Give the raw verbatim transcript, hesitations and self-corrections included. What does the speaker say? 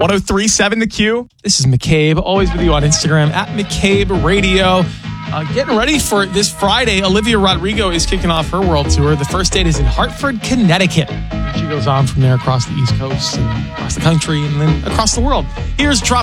one oh three point seven The Q. This is McCabe, always with you on Instagram at McCabe Radio. Uh, getting ready for this Friday, Olivia Rodrigo is kicking off her world tour. The first date is in Hartford, Connecticut. She goes on from there across the East Coast and across the country and then across the world. Here's Drop